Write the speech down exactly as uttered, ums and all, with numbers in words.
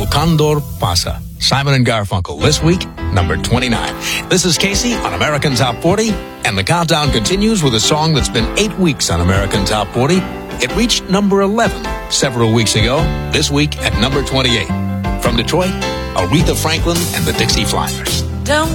Condor Pasa. Simon and Garfunkel, this week, number twenty-nine. This is Casey on American Top forty, and the countdown continues with a song that's been eight weeks on American Top forty. It reached number eleven several weeks ago, this week at number twenty-eight. From Detroit, Aretha Franklin and the Dixie Flyers.